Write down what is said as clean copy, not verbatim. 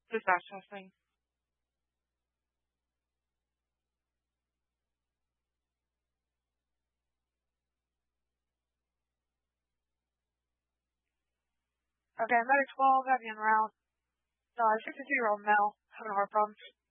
Dispatch testing. Okay, medic 12, have you en route. 62-year-old male having heart problems.